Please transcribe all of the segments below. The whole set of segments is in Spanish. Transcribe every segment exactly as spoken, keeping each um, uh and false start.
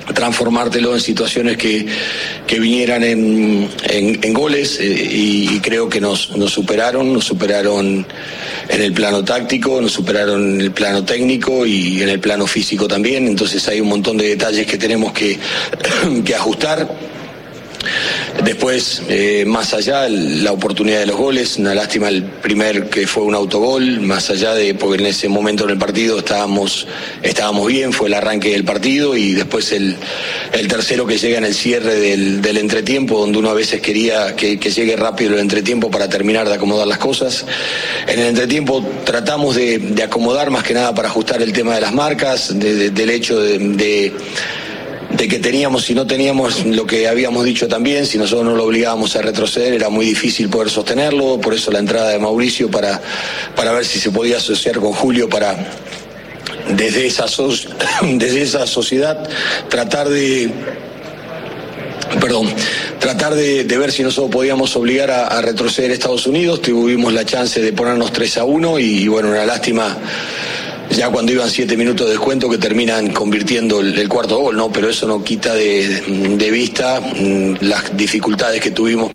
transformártelo en situaciones que, que vinieran en, en, en goles eh, y, y creo que nos, nos superaron, nos superaron en el plano táctico, nos superaron en el plano técnico y en el plano físico también. Entonces hay un montón de detalles que tenemos que, que ajustar. Después, eh, más allá, la oportunidad de los goles, una lástima el primer que fue un autogol, más allá de, porque en ese momento en el partido estábamos estábamos bien, fue el arranque del partido y después el, el tercero que llega en el cierre del, del entretiempo, donde uno a veces quería que, que llegue rápido el entretiempo para terminar de acomodar las cosas. En el entretiempo tratamos de, de acomodar más que nada para ajustar el tema de las marcas, de, de, del hecho de... de de que teníamos, si no teníamos lo que habíamos dicho también, si nosotros no lo obligábamos a retroceder, era muy difícil poder sostenerlo, por eso la entrada de Mauricio para, para ver si se podía asociar con Julio para, desde esa, so, desde esa sociedad, tratar de... Perdón, tratar de, de ver si nosotros podíamos obligar a, a retroceder a Estados Unidos. Tuvimos la chance de ponernos tres a uno y, y bueno, una lástima ya cuando iban siete minutos de descuento que terminan convirtiendo el, el cuarto gol, ¿no? Pero eso no quita de, de vista mm, las dificultades que tuvimos.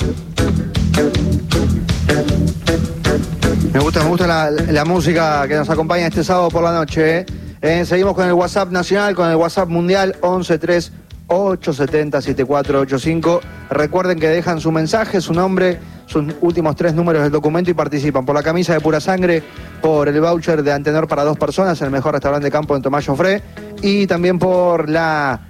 Me gusta, me gusta la, la música que nos acompaña este sábado por la noche, ¿eh? Eh, seguimos con el WhatsApp nacional, con el WhatsApp mundial once tres ocho siete cero siete cuatro ocho cinco. Recuerden que dejan su mensaje, su nombre, sus últimos tres números del documento y participan por la camisa de Pura Sangre, por el voucher de Antenor para dos personas, el mejor restaurante de campo en Tomás Joffre, y también por la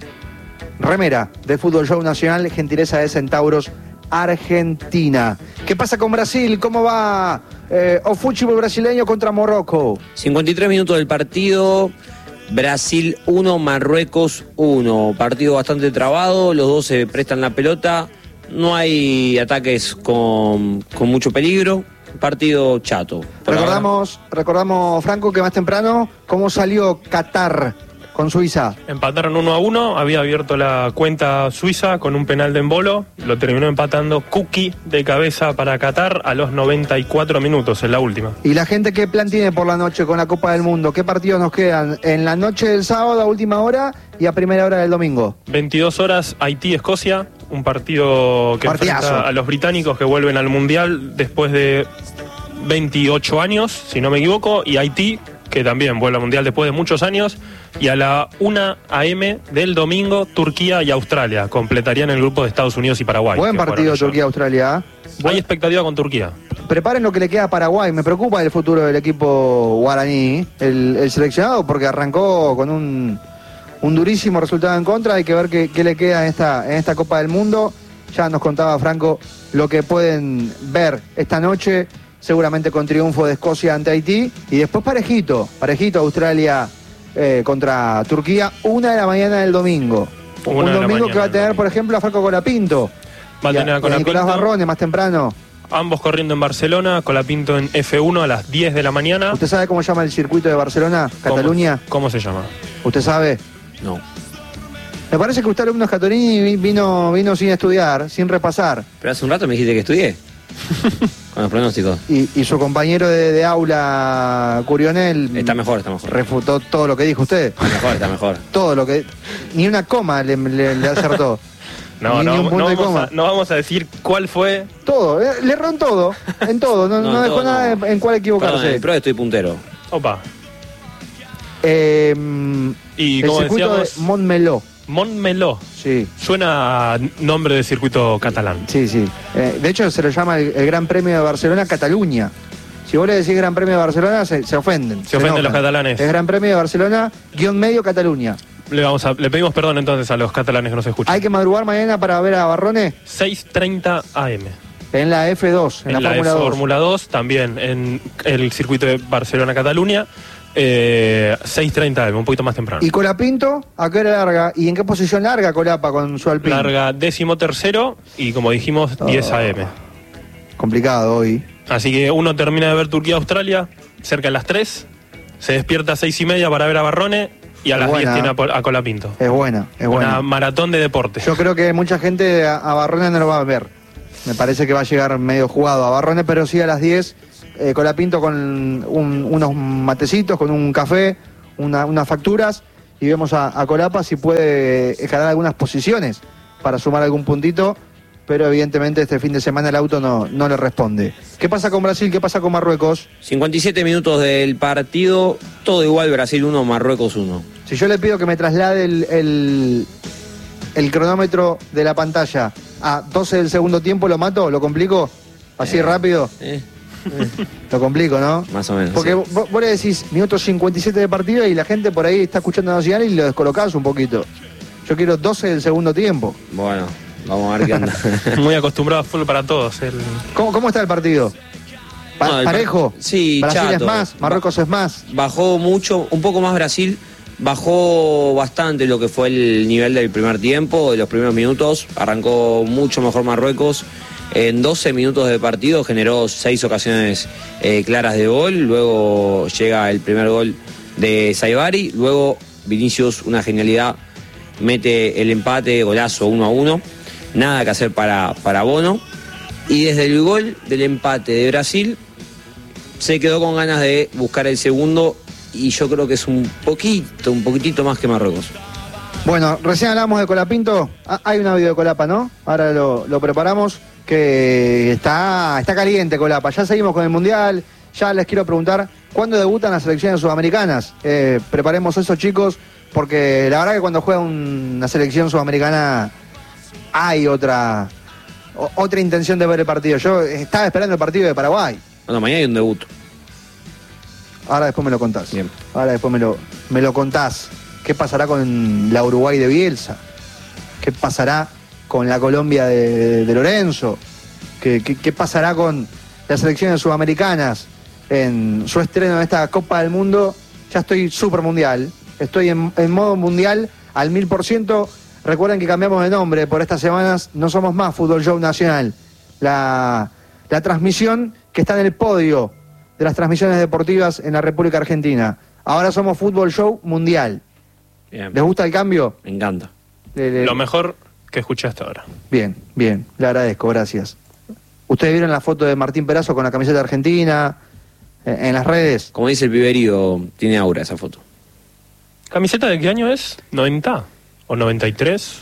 remera de Fútbol Show Nacional, gentileza de Centauros Argentina. ¿Qué pasa con Brasil? ¿Cómo va eh, o fútbol brasileño contra Morocco? cincuenta y tres minutos del partido. Brasil uno, Marruecos uno. Partido bastante trabado, los dos se prestan la pelota, no hay ataques con, con mucho peligro, partido chato. Recordamos, recordamos, Franco, que más temprano, ¿cómo salió Qatar con Suiza? Empataron uno a uno, había abierto la cuenta Suiza con un penal de Embolo, lo terminó empatando Kuki de cabeza para Qatar a los noventa y cuatro minutos, en la última. ¿Y la gente qué plan tiene por la noche con la Copa del Mundo? ¿Qué partidos nos quedan? En la noche del sábado a última hora y a primera hora del domingo. veintidós horas, Haití-Escocia, un partido que Partidazo. enfrenta a los británicos que vuelven al Mundial después de veintiocho años, si no me equivoco, y Haití, que también vuelve al Mundial después de muchos años, y a la una a eme del domingo, Turquía y Australia completarían el grupo de Estados Unidos y Paraguay. Buen partido Turquía-Australia. Hay expectativa con Turquía. Preparen lo que le queda a Paraguay. Me preocupa el futuro del equipo guaraní, el, el seleccionado, porque arrancó con un, un durísimo resultado en contra. Hay que ver qué, qué le queda en esta, en esta Copa del Mundo. Ya nos contaba Franco lo que pueden ver esta noche, seguramente con triunfo de Escocia ante Haití, y después parejito, parejito Australia eh, contra Turquía, una de la mañana del domingo. Una un domingo que va a tener, por ejemplo, a Franco Colapinto. Va a tener a Colapinto. Nicolás Barrone más temprano. Ambos corriendo en Barcelona, Colapinto en efe uno a las diez de la mañana. ¿Usted sabe cómo se llama el circuito de Barcelona, Cataluña? ¿Cómo, cómo se llama? ¿Usted sabe? No. Me parece que usted, alumno Scatolini, vino, vino sin estudiar, sin repasar. Pero hace un rato me dijiste que estudié. Con los pronósticos. Y, y su compañero de, de aula, Curionel... Está mejor, está mejor. Refutó todo lo que dijo usted. Está mejor, está mejor. Todo lo que... Ni una coma le, le, le acertó. No, ni, no, ni un punto no, de vamos coma. a, no vamos a decir cuál fue. Todo, eh, le erró en todo. En todo. No, no, no dejó todo, nada no. en cuál equivocarse. Perdón, en pro estoy puntero. Opa. Eh, y el como circuito decíamos, de Montmeló. Montmeló. Sí. Suena a nombre de circuito catalán. Sí, sí. Eh, de hecho, se lo llama el, el Gran Premio de Barcelona Cataluña. Si vos le decís Gran Premio de Barcelona, se, se ofenden. Se, se ofenden enojan. Los catalanes. Es Gran Premio de Barcelona, guión medio Cataluña. Le, vamos a, le pedimos perdón entonces a los catalanes que nos escuchan. ¿Hay que madrugar mañana para ver a Barrone? seis treinta a eme. En la efe dos, en, en la, la Fórmula dos. Fórmula dos, también en el circuito de Barcelona-Cataluña. Eh, seis treinta a eme, un poquito más temprano. ¿Y Colapinto a qué hora larga? ¿Y en qué posición larga Colapa con su Alpine? Larga décimo tercero y, como dijimos, oh, diez a eme. Complicado hoy. Así que uno termina de ver Turquía-Australia cerca de las tres, se despierta a seis y media para ver a Barrone y a es las buena, diez tiene a, a Colapinto. Es buena, es Una buena. maratón de deporte. Yo creo que mucha gente a, a Barrone no lo va a ver. Me parece que va a llegar medio jugado a Barrone, pero sí a las diez, eh, Colapinto con un, unos matecitos, con un café, una, unas facturas y vemos a, a Colapa si puede escalar algunas posiciones para sumar algún puntito, pero evidentemente este fin de semana el auto no, no le responde. ¿Qué pasa con Brasil? ¿Qué pasa con Marruecos? cincuenta y siete minutos del partido, todo igual, Brasil uno, Marruecos uno. Si yo le pido que me traslade el, el, el cronómetro de la pantalla a doce del segundo tiempo, ¿lo mato? ¿Lo complico? ¿Así Eh, rápido? Eh, Lo complico, ¿no? más o menos. Porque sí. vos, vos le decís minuto cincuenta y siete de partido y la gente por ahí está escuchando Nacional y lo descolocás un poquito. Yo quiero doce del segundo tiempo. Bueno, vamos a ver qué anda. Muy acostumbrado a fútbol para todos. El... ¿Cómo, cómo está el partido? Pa- No, el ¿Parejo? par- sí, Brasil chato. es más, Marruecos es más. Bajó mucho, un poco más Brasil, bajó bastante lo que fue el nivel del primer tiempo, de los primeros minutos, arrancó mucho mejor Marruecos. En doce minutos de partido generó seis ocasiones eh, claras de gol, luego llega el primer gol de Saibari, luego Vinicius, una genialidad, mete el empate, golazo uno a uno, nada que hacer para, para Bono, y desde el gol del empate de Brasil se quedó con ganas de buscar el segundo, y yo creo que es un poquito, un poquitito más que Marruecos. Bueno, recién hablamos de Colapinto. Ah, hay un audio de Colapa, ¿no? Ahora lo, lo preparamos, que está, está caliente Colapa. Ya seguimos con el Mundial. Ya les quiero preguntar, ¿cuándo debutan las selecciones sudamericanas? Eh, preparemos eso, chicos, porque la verdad que cuando juega un- una selección sudamericana hay otra, o- otra intención de ver el partido. Yo estaba esperando el partido de Paraguay. Bueno, mañana hay un debut. Ahora después me lo contás. Bien. Ahora después me lo, me lo contás. ¿Qué pasará con la Uruguay de Bielsa? ¿Qué pasará con la Colombia de, de Lorenzo? ¿Qué, qué, qué pasará con las selecciones sudamericanas en su estreno en esta Copa del Mundo? Ya estoy súper mundial. Estoy en, en modo mundial al mil por ciento. Recuerden que cambiamos de nombre por estas semanas. No somos más Fútbol Show Nacional. La, la transmisión que está en el podio de las transmisiones deportivas en la República Argentina. Ahora somos Fútbol Show Mundial. Bien. ¿Les gusta el cambio? Me encanta. Le- le- Lo mejor que escuché hasta ahora. Bien, bien, le agradezco, gracias. ¿Ustedes vieron la foto de Martín Perazo con la camiseta argentina eh, en las redes? Como dice el piberío, tiene aura esa foto. ¿Camiseta de qué año es? ¿noventa? ¿O noventa y tres?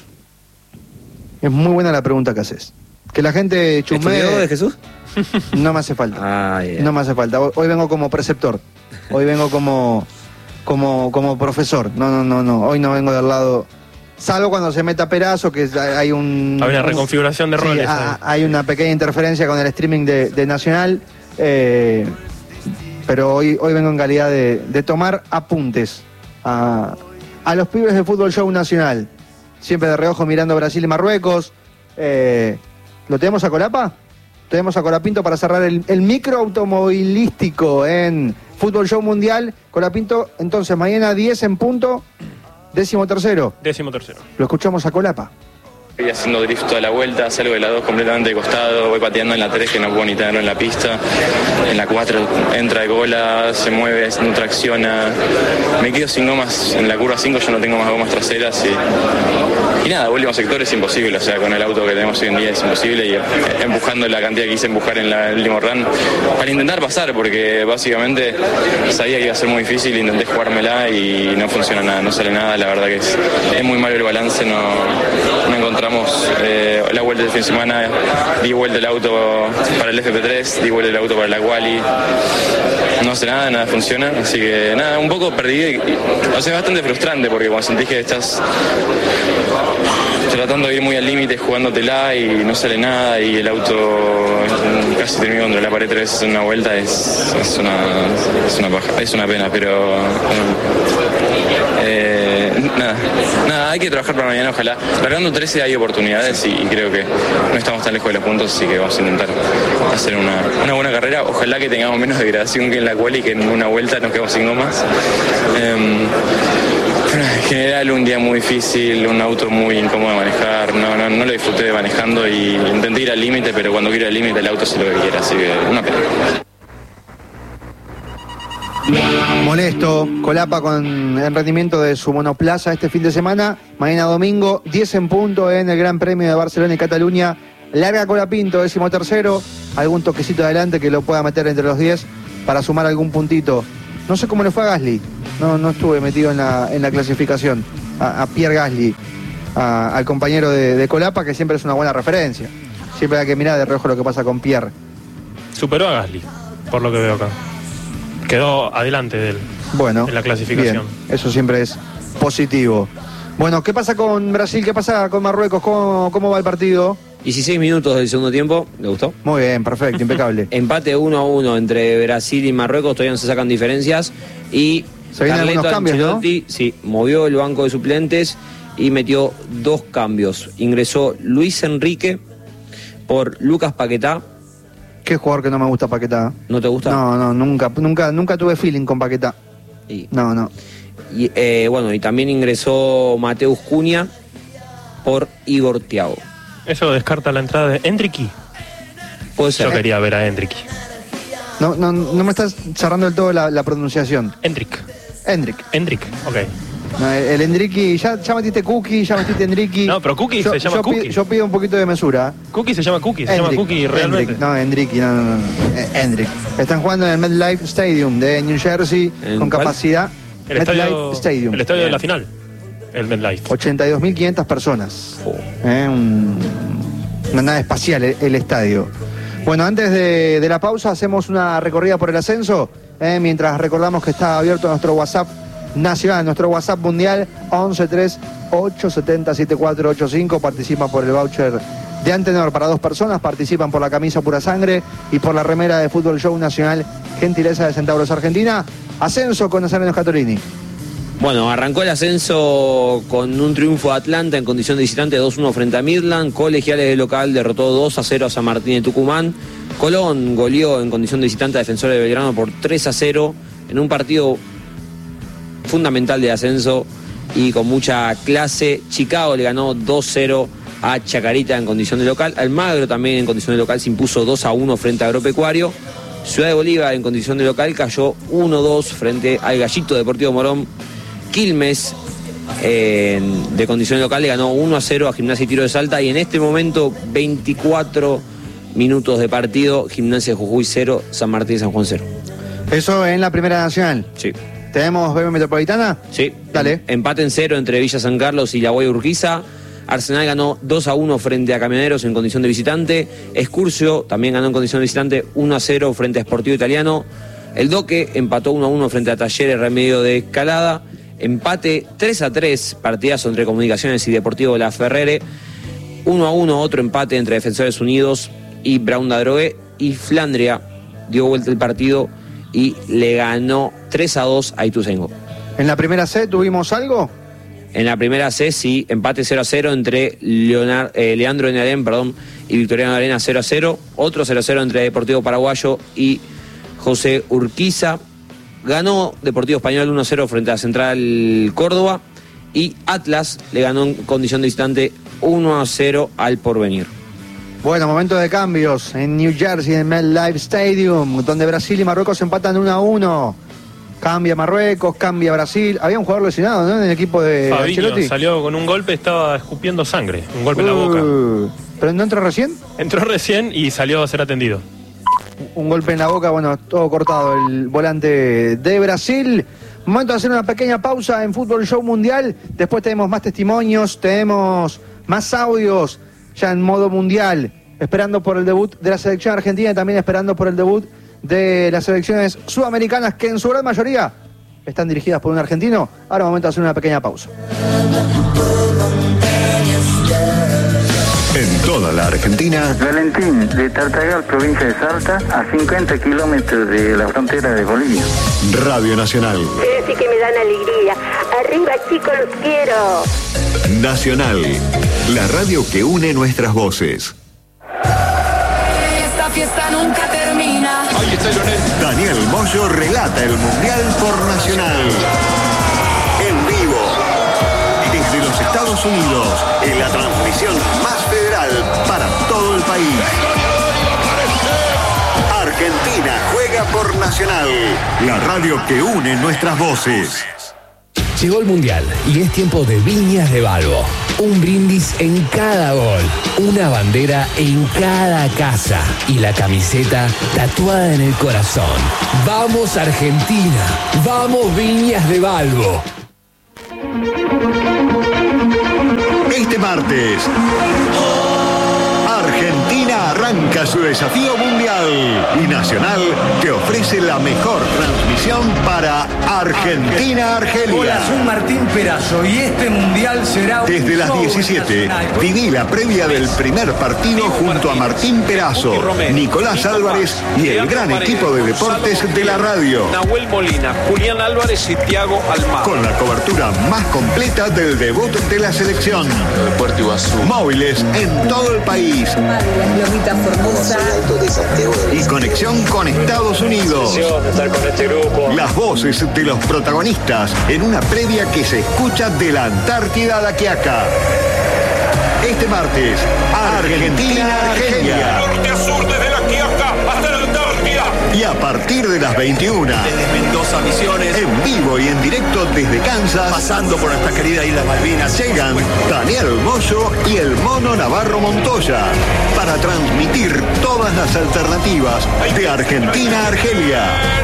Es muy buena la pregunta que haces. Que la gente ¿Estudió de chusmee, Jesús? no me hace falta. Ah, yeah. No me hace falta. Hoy hoy vengo como preceptor. Hoy vengo como, como, como profesor. No, no, no, no. Hoy no vengo del lado. Salvo cuando se meta Perazo, que hay un. Hay una un- reconfiguración de sí, roles. ha- ahí. hay una pequeña interferencia con el streaming de, de Nacional. eh, pero hoy, hoy vengo en calidad de, de tomar apuntes a, a los pibes de Fútbol Show Nacional. Siempre de reojo mirando Brasil y Marruecos. Eh, ¿Lo tenemos a Colapa? Tenemos a Colapinto para cerrar el, el micro automovilístico en Fútbol Show Mundial. Colapinto, entonces mañana diez en punto, décimo tercero. Décimo tercero. Lo escuchamos a Colapa. Voy haciendo drift toda la vuelta, salgo de la dos completamente de costado, voy pateando en la tres que no puedo ni tenerlo en la pista, en la cuatro entra de cola, se mueve, no tracciona, me quedo sin gomas en la curva cinco, yo no tengo más gomas traseras y, y nada, último sector es imposible, o sea, con el auto que tenemos hoy en día es imposible y eh, empujando la cantidad que quise empujar en la- el último run para intentar pasar, porque básicamente sabía que iba a ser muy difícil, intenté jugármela y no funciona nada, no sale nada, la verdad que es, es muy malo el balance, no, no encontramos eh, la vuelta del fin de semana, di vuelta el auto para el F P tres, di vuelta el auto para la Quali, no hace nada, nada funciona, así que nada, un poco perdido, y- o sea, es bastante frustrante porque cuando sentís que estás tratando de ir muy al límite, jugándotela y no sale nada y el auto casi terminó contra la pared tres veces en una vuelta, es, es, una, es, una paja, es una pena, pero eh, nada, nada, hay que trabajar para mañana, ojalá. Largando trece hay oportunidades y, y creo que no estamos tan lejos de los puntos, así que vamos a intentar hacer una, una buena carrera. Ojalá que tengamos menos degradación que en la cual y que en una vuelta nos quedamos sin gomas. Eh, En general un día muy difícil, un auto muy incómodo de manejar, no, no, no lo disfruté de manejando y intenté ir al límite, pero cuando quiero ir al límite el auto hace lo que quiera, así que una pena. Molesto, Colapa con el rendimiento de su monoplaza este fin de semana. Mañana domingo, diez en punto en el Gran Premio de Barcelona y Cataluña. Larga Colapinto, décimo tercero. Algún toquecito adelante que lo pueda meter entre los diez para sumar algún puntito No sé cómo le fue a Gasly. No, no estuve metido en la, en la clasificación. A, a Pierre Gasly, a, al compañero de, de Colapa, que siempre es una buena referencia. Siempre hay que mirar de reojo lo que pasa con Pierre. Superó a Gasly, por lo que veo acá. Quedó adelante de él. Bueno, en la clasificación. Bien, eso siempre es positivo. Bueno, ¿qué pasa con Brasil? ¿Qué pasa con Marruecos? ¿Cómo, cómo va el partido? dieciséis minutos del segundo tiempo, ¿le gustó? Muy bien, perfecto, impecable. Empate uno a uno entre Brasil y Marruecos, todavía no se sacan diferencias. Y se vienen Carleto algunos cambios, Ancelotti, ¿no? Sí, movió el banco de suplentes y metió dos cambios. Ingresó Luis Enrique por Lucas Paquetá. Qué jugador que no me gusta Paquetá. ¿No te gusta? No, no, nunca, nunca, nunca tuve feeling con Paquetá. Y, no, no. Y, eh, bueno, y también ingresó Mateus Cunha por Igor Thiago. Eso descarta la entrada de Endricky. Puede ser. Yo quería ver a Endricky. No, no, no me estás cerrando del todo la, la pronunciación. Endrick. Endrick. Endrick, ok. No, el, el Endricky, ya, ya metiste Cookie, ya metiste Endricky. No, pero Cookie yo, se llama yo Cookie. Pido, yo pido un poquito de mesura. Cookie se llama Cookie, se Endrick, llama Cookie realmente. Endrick, no, Endricky, no, no, no. Eh, Endrick. Están jugando en el MetLife Stadium de New Jersey con cuál? capacidad. El MetLife estadio, Stadium. el estadio de la final. El MetLife. ochenta y dos mil quinientas personas. Oh. Eh, un, una nave espacial el, el estadio. Bueno, antes de, de la pausa hacemos una recorrida por el ascenso, eh, mientras recordamos que está abierto nuestro WhatsApp nacional, nuestro WhatsApp mundial once tres ocho siete cero siete cuatro ocho cinco. Participan por el voucher de Antenor para dos personas, participan por la camisa Pura Sangre y por la remera de Fútbol Show Nacional, gentileza de Centauros Argentina. Ascenso con Nazareno Scatolini. Bueno, arrancó el ascenso con un triunfo de Atlanta en condición de visitante dos uno frente a Midland. Colegiales de local derrotó dos a cero a San Martín de Tucumán. Colón goleó en condición de visitante a Defensores de Belgrano por tres a cero en un partido fundamental de ascenso y con mucha clase. Chicago le ganó dos cero a Chacarita en condición de local. Almagro también en condición de local se impuso dos a uno frente a Agropecuario. Ciudad de Bolívar en condición de local cayó uno dos frente al Gallito Deportivo Morón. Quilmes eh, de condición local le ganó uno a cero a Gimnasia y Tiro de Salta. Y en este momento veinticuatro minutos de partido, Gimnasia de Jujuy cero, San Martín de San Juan cero. Eso en la Primera Nacional. Sí. ¿Tenemos B B Metropolitana? Sí. Dale. Empate en cero entre Villa San Carlos y La Guaya Urquiza. Arsenal ganó dos a uno frente a Camioneros en condición de visitante. Escurcio también ganó en condición de visitante uno a cero frente a Sportivo Italiano. El Doque empató uno a uno frente a Talleres Remedio de Escalada. Empate tres a tres, partidazo entre Comunicaciones y Deportivo La Ferrere. uno a uno, otro empate entre Defensores Unidos y Brown da Drogué. Y Flandria dio vuelta el partido y le ganó tres a dos a Ituzaingó. ¿En la primera C tuvimos algo? En la primera C, sí, empate cero a cero entre Leonard, eh, Leandro Enarén, perdón, y Victoriano Arena cero a cero. Otro cero a cero entre Deportivo Paraguayo y José Urquiza. Ganó Deportivo Español uno a cero frente a Central Córdoba. Y Atlas le ganó en condición de visitante uno a cero al Porvenir. Bueno, momento de cambios en New Jersey, en MetLife Stadium, donde Brasil y Marruecos empatan uno a uno. Cambia Marruecos, cambia Brasil. Había un jugador lesionado, ¿no? En el equipo de Fabinho Ancelotti. Salió con un golpe, estaba escupiendo sangre. Un golpe en la boca. Uh, ¿Pero no entró recién? Entró recién y salió a ser atendido. Un golpe en la boca, bueno, todo cortado el volante de Brasil. Momento de hacer una pequeña pausa en Fútbol Show Mundial. Después tenemos más testimonios, tenemos más audios ya en modo mundial. Esperando por el debut de la selección argentina y también esperando por el debut de las selecciones sudamericanas, que en su gran mayoría están dirigidas por un argentino. Ahora momento de hacer una pequeña pausa. En toda la Argentina, Valentín, de Tartagal, provincia de Salta, a cincuenta kilómetros de la frontera de Bolivia. Radio Nacional. Pero sí que me dan alegría. Arriba, chicos, los quiero. Nacional, la radio que une nuestras voces. Esta fiesta nunca termina. Ahí está Lionel. Daniel Moyo relata el Mundial por Nacional. En vivo. Desde los Estados Unidos, en la transmisión más federal para todo el país. Argentina juega por Nacional, la radio que une nuestras voces. Llegó el Mundial y es tiempo de Viñas de Balbo. Un brindis en cada gol, una bandera en cada casa y la camiseta tatuada en el corazón. ¡Vamos Argentina! ¡Vamos Viñas de Balbo! Este martes, Argentina arranca su desafío mundial y Nacional te ofrece la mejor transmisión para Argentina-Argelia. Hola, soy Martín Perazo y este mundial será un Desde las diecisiete, viví la previa del primer partido junto a Martín Perazo, Nicolás Álvarez y el gran equipo de deportes de la radio. Nahuel Molina, Julián Álvarez y Thiago Almada. Con la cobertura más completa del debut de la selección. Móviles en todo el país. Y conexión con Estados Unidos. Las voces de los protagonistas en una previa que se escucha de la Antártida a la Quiaca. Este martes, Argentina-Argelia. Norte a sur, desde la Quiaca hasta la Antártida. Y a partir de las veintiuna, desde Mendoza, Misiones, en vivo y en directo desde Kansas, pasando por nuestra querida isla Malvinas, llegan Daniel Moyo y el Mono Navarro Montoya para transmitir todas las alternativas de Argentina a Argelia.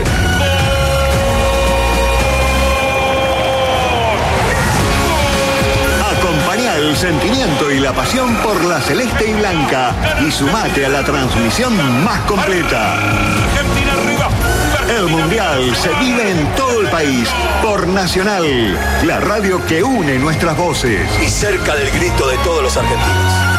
Acompañá el sentimiento y la pasión por la celeste y blanca y sumate a la transmisión más completa. El Mundial se vive en todo el país por Nacional, la radio que une nuestras voces. Y cerca del grito de todos los argentinos.